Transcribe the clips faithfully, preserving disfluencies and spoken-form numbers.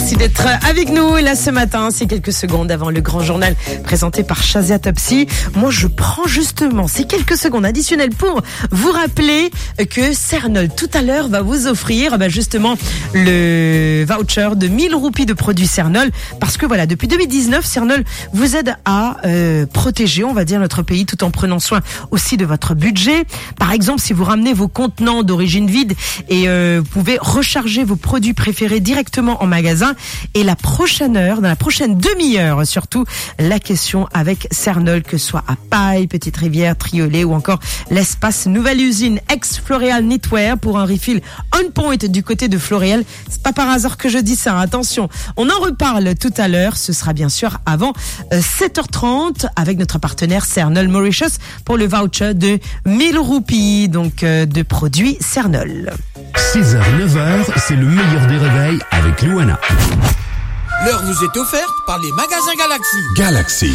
Merci d'être avec nous là ce matin. C'est quelques secondes avant le grand journal présenté par Shazia Topsy. Moi, je prends justement ces quelques secondes additionnelles pour vous rappeler que Cernol, tout à l'heure, va vous offrir bah, justement le voucher de mille roupies de produits Cernol. Parce que voilà, depuis deux mille dix-neuf, Cernol vous aide à euh, protéger, on va dire, notre pays tout en prenant soin aussi de votre budget. Par exemple, si vous ramenez vos contenants d'origine vide et euh, vous pouvez recharger vos produits préférés directement en magasin. Et la prochaine heure, dans la prochaine demi-heure surtout, la question avec Cernol, que ce soit à Paille, Petite Rivière, Triolet ou encore l'espace Nouvelle Usine ex-Floréal Knitwear pour un refill on point du côté de Floréal. C'est pas par hasard que je dis ça, attention. On en reparle tout à l'heure, ce sera bien sûr avant euh, sept heures trente avec notre partenaire Cernol Mauritius pour le voucher de mille roupies, donc euh, de produits Cernol. six heures neuf heures, c'est le meilleur des réveils avec Louana. L'heure vous est offerte par les magasins Galaxy. Galaxy.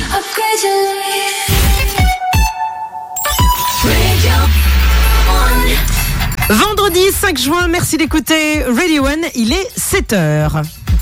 Vendredi cinq juin, merci d'écouter Radio One, il est sept heures.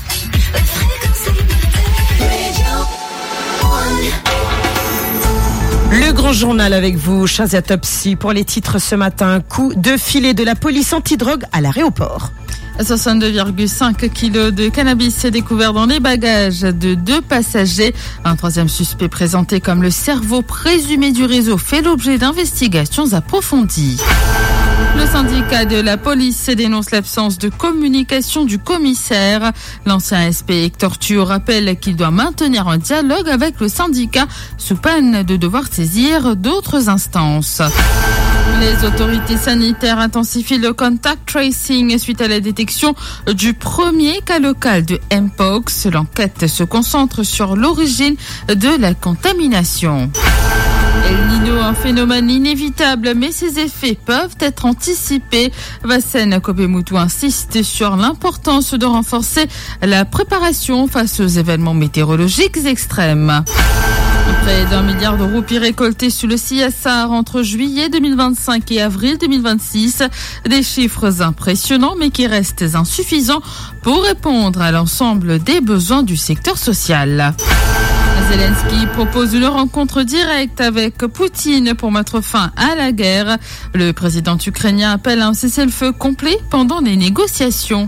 Le grand journal avec vous, Shazia Topsy, pour les titres ce matin. Coup de filet de la police antidrogue à l'aéroport. soixante-deux virgule cinq kilos de cannabis découvert dans les bagages de deux passagers. Un troisième suspect présenté comme le cerveau présumé du réseau fait l'objet d'investigations approfondies. Le syndicat de la police dénonce l'absence de communication du commissaire. L'ancien S P Hector Thuot rappelle qu'il doit maintenir un dialogue avec le syndicat sous peine de devoir saisir d'autres instances. Les autorités sanitaires intensifient le contact tracing suite à la détection du premier cas local de Mpox. L'enquête se concentre sur l'origine de la contamination. El Niño, un phénomène inévitable, mais ses effets peuvent être anticipés. Vassen Kopemutu insiste sur l'importance de renforcer la préparation face aux événements météorologiques extrêmes. Près d'un milliard de roupies récoltées sous le C S R entre juillet deux mille vingt-cinq et avril deux mille vingt-six. Des chiffres impressionnants mais qui restent insuffisants pour répondre à l'ensemble des besoins du secteur social. Zelensky propose une rencontre directe avec Poutine pour mettre fin à la guerre. Le président ukrainien appelle à un cessez-le-feu complet pendant les négociations.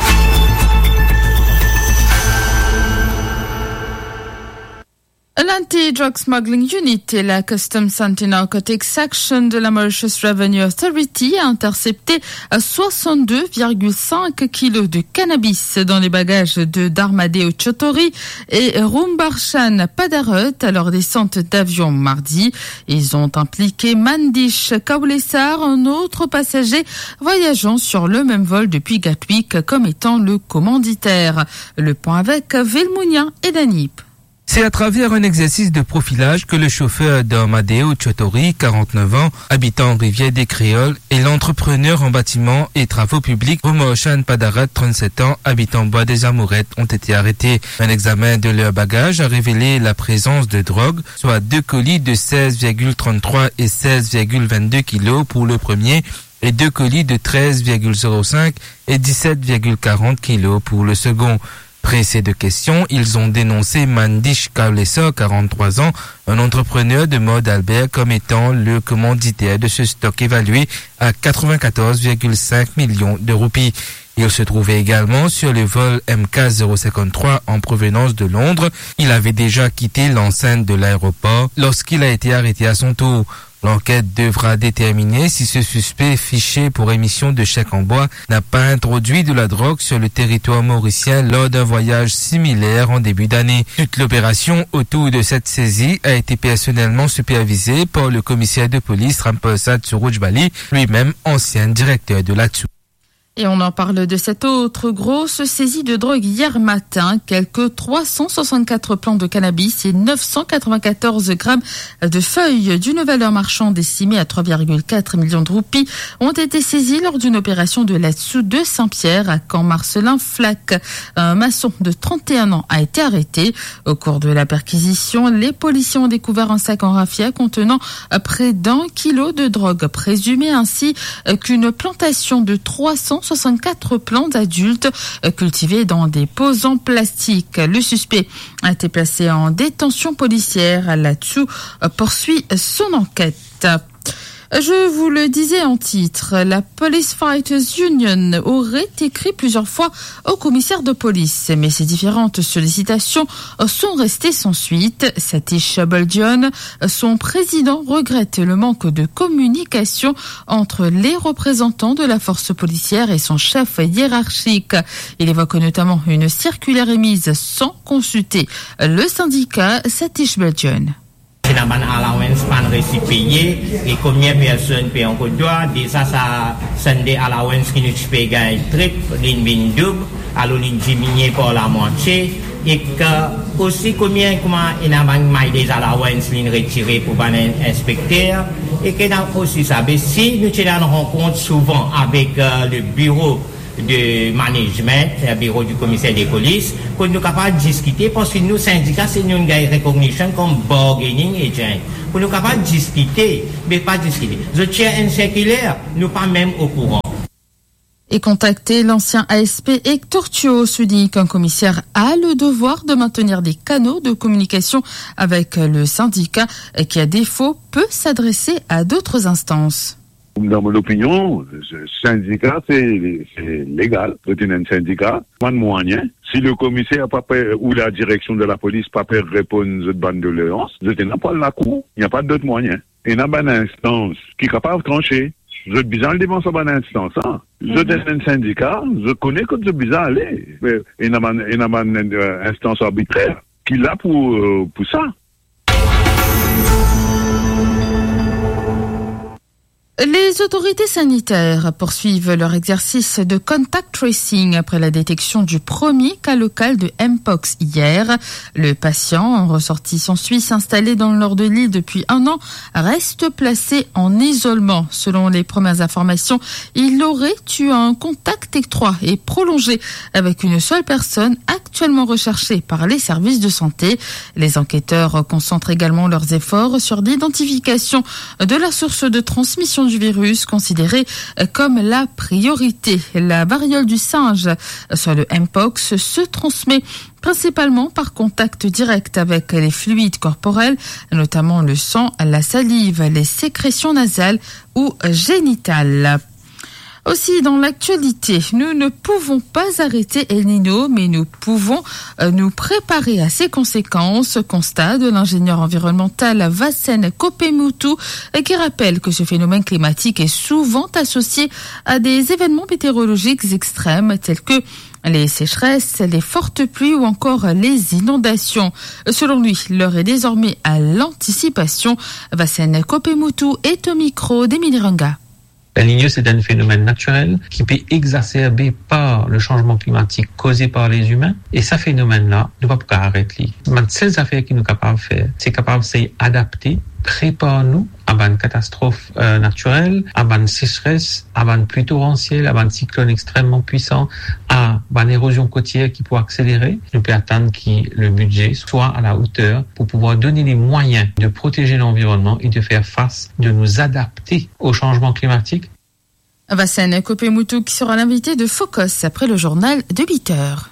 L'Anti-Drug Smuggling Unit et la Customs Anti-Narcotics Section de la Mauritius Revenue Authority a intercepté soixante-deux virgule cinq kilos de cannabis dans les bagages de Darmadeo Chotori et Rumbarshan Padarut à leur descente d'avion mardi. Ils ont impliqué Mandish Kaulesar, un autre passager voyageant sur le même vol depuis Gatwick comme étant le commanditaire. Le point avec Vilmounian et Danip. C'est à travers un exercice de profilage que le chauffeur d'Armadeo Chotori, quarante-neuf ans, habitant Rivière des Créoles, et l'entrepreneur en bâtiment et travaux publics, Rumbarshan Padarut, trente-sept ans, habitant Bois des Amourettes, ont été arrêtés. Un examen de leur bagage a révélé la présence de drogue, soit deux colis de seize virgule trente-trois et seize virgule vingt-deux kilos pour le premier, et deux colis de treize virgule zéro cinq et dix-sept virgule quarante kilos pour le second. Pressés de questions, ils ont dénoncé Mandish Kaulesar, quarante-trois ans, un entrepreneur de mode Albert, comme étant le commanditaire de ce stock évalué à quatre-vingt-quatorze virgule cinq millions de roupies. Il se trouvait également sur le vol M K zéro cinquante-trois en provenance de Londres. Il avait déjà quitté l'enceinte de l'aéroport lorsqu'il a été arrêté à son tour. L'enquête devra déterminer si ce suspect fiché pour émission de chèque en bois n'a pas introduit de la drogue sur le territoire mauricien lors d'un voyage similaire en début d'année. Toute l'opération autour de cette saisie a été personnellement supervisée par le commissaire de police Rampersad Surujbali, lui-même ancien directeur de l'A T S U. Et on en parle de cette autre grosse saisie de drogue hier matin. Quelques trois cent soixante-quatre plants de cannabis et neuf cent quatre-vingt-quatorze grammes de feuilles d'une valeur marchande estimée à trois virgule quatre millions de roupies ont été saisis lors d'une opération de l'A T S U de Saint-Pierre à Camp-Marcelin Flac. Un maçon de trente et un ans a été arrêté. Au cours de la perquisition, les policiers ont découvert un sac en raffia contenant près d'un kilo de drogue présumée ainsi qu'une plantation de trois cent soixante-quatre plantes adultes cultivées dans des pots en plastique. Le suspect a été placé en détention policière. Là-dessous poursuit son enquête. Je vous le disais en titre, la Police Fighters Union aurait écrit plusieurs fois au commissaire de police, mais ces différentes sollicitations sont restées sans suite. Satish Baldion, son président, regrette le manque de communication entre les représentants de la force policière et son chef hiérarchique. Il évoque notamment une circulaire émise sans consulter le syndicat Satish Baldion. Finalement, allowance pan récit payé et combien de personnes payent encore droit. Déjà, ça, Sunday allowance qui nous paye gagne trip, l'in double, alors l'in diminué par la moitié. Et que aussi combien, comment, il y a des allowances l'in retiré pour un inspecteur. Et que nous aussi savons, si nous avons une rencontre souvent avec euh, le bureau de management, le bureau du commissaire de police, que nous sommes capables de discuter, parce que nous, syndicats, c'est une recognition comme bargaining agent. Pour nous capables de discuter, mais pas discuter. Je tiens une circulaire, nous pas même au courant. Et contacter l'ancien A S P Hector Thuot, souligne qu'un commissaire a le devoir de maintenir des canaux de communication avec le syndicat et qui, à défaut, peut s'adresser à d'autres instances. Dans mon opinion, le syndicat, c'est, c'est légal. Retenir un syndicat, pas de moyens. Si le commissaire pas peur, ou la direction de la police pas peur répondre aux bande de doléances, je n'ai pas la cour. Il n'y a pas d'autres moyens. Et il y a une instance qui est capable de trancher. Je bizarre le défense à une instance. Hein. Je donne un syndicat, je connais que c'est bizarre aller. Mais il y a une instance arbitraire qui est là pour, pour ça. Les autorités sanitaires poursuivent leur exercice de contact tracing après la détection du premier cas local de Mpox hier. Le patient, ressortissant suisse installé dans le nord de l'île depuis un an, reste placé en isolement. Selon les premières informations, il aurait eu un contact étroit et prolongé avec une seule personne actuellement recherchée par les services de santé. Les enquêteurs concentrent également leurs efforts sur l'identification de la source de transmission du virus considéré comme la priorité. La variole du singe, soit le Mpox, se transmet principalement par contact direct avec les fluides corporels, notamment le sang, la salive, les sécrétions nasales ou génitales. Aussi, dans l'actualité, nous ne pouvons pas arrêter El Niño, mais nous pouvons euh, nous préparer à ses conséquences, constat de l'ingénieur environnemental Vasen Kopemutu, euh, qui rappelle que ce phénomène climatique est souvent associé à des événements météorologiques extrêmes tels que les sécheresses, les fortes pluies ou encore les inondations. Selon lui, l'heure est désormais à l'anticipation. Vasen Kopemutu est au micro d'Émilie Runga. El Niño, c'est un phénomène naturel qui peut exacerber par le changement climatique causé par les humains. Et ce phénomène-là, nous ne pouvons pas arrêter. Les seules affaires que nous sommes capables de faire, c'est capable de s'adapter, préparer-nous à une catastrophe euh, naturelle, à une sécheresse, à une pluie torrentielle, à un cyclone extrêmement puissant, à une érosion côtière qui peut accélérer. Nous pouvons attendre que le budget soit à la hauteur pour pouvoir donner les moyens de protéger l'environnement et de faire face, de nous adapter au changement climatique. Vasen Kopemutu qui sera l'invité de Focus après le journal de huit heures.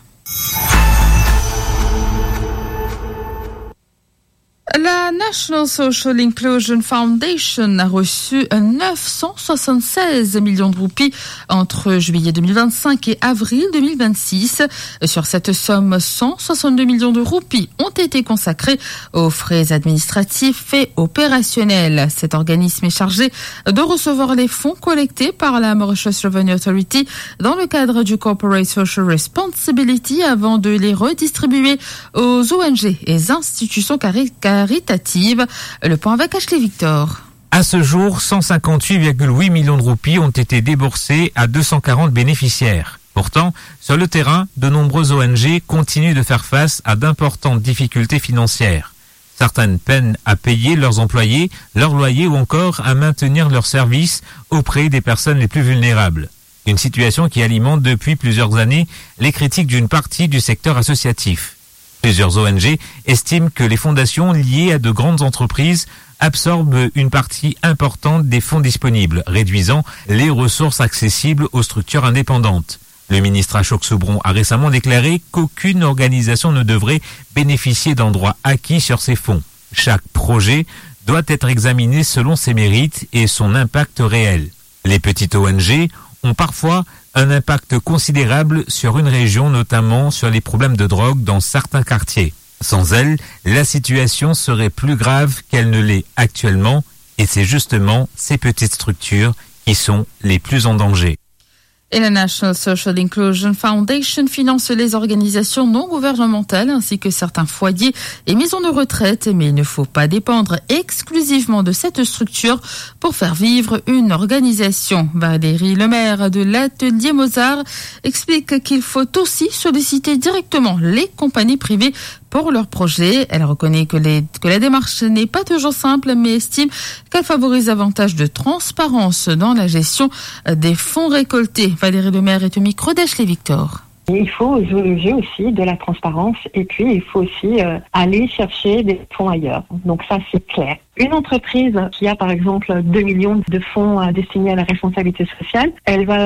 La National Social Inclusion Foundation a reçu neuf cent soixante-seize millions de roupies entre juillet deux mille vingt-cinq et avril deux mille vingt-six. Sur cette somme, cent soixante-deux millions de roupies ont été consacrés aux frais administratifs et opérationnels. Cet organisme est chargé de recevoir les fonds collectés par la Mauritius Revenue Authority dans le cadre du Corporate Social Responsibility avant de les redistribuer aux O N G et institutions caritatives. Le point avec Ashley Victor. À ce jour, cent cinquante-huit virgule huit millions de roupies ont été déboursés à deux cent quarante bénéficiaires. Pourtant, sur le terrain, de nombreuses O N G continuent de faire face à d'importantes difficultés financières. Certaines peinent à payer leurs employés, leurs loyers ou encore à maintenir leurs services auprès des personnes les plus vulnérables. Une situation qui alimente depuis plusieurs années les critiques d'une partie du secteur associatif. Plusieurs O N G estiment que les fondations liées à de grandes entreprises absorbe une partie importante des fonds disponibles, réduisant les ressources accessibles aux structures indépendantes. Le ministre Ashok Soubron a récemment déclaré qu'aucune organisation ne devrait bénéficier d'en droits acquis sur ces fonds. Chaque projet doit être examiné selon ses mérites et son impact réel. Les petites O N G ont parfois un impact considérable sur une région, notamment sur les problèmes de drogue dans certains quartiers. Sans elles, la situation serait plus grave qu'elle ne l'est actuellement, et c'est justement ces petites structures qui sont les plus en danger. Et la National Social Inclusion Foundation finance les organisations non gouvernementales ainsi que certains foyers et maisons de retraite, mais il ne faut pas dépendre exclusivement de cette structure pour faire vivre une organisation. Valérie Lemaire de l'Atelier Mozart explique qu'il faut aussi solliciter directement les compagnies privées pour leurs projets. Elle reconnaît que, les, que la démarche n'est pas toujours simple, mais estime qu'elle favorise davantage de transparence dans la gestion des fonds récoltés. Valérie Lemaire est au micro d'Ashley Victor. Il faut jouer le jeu aussi de la transparence et puis il faut aussi euh, aller chercher des fonds ailleurs. Donc ça, c'est clair. Une entreprise qui a par exemple deux millions de fonds euh, destinés à la responsabilité sociale, elle va